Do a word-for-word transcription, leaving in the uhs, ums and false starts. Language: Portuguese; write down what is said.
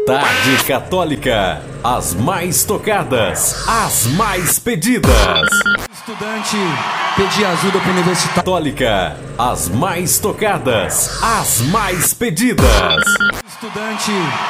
Tarde Católica, as mais tocadas, as mais pedidas. Estudante pedir ajuda para o universitário. Católica, as mais tocadas, as mais pedidas. Estudante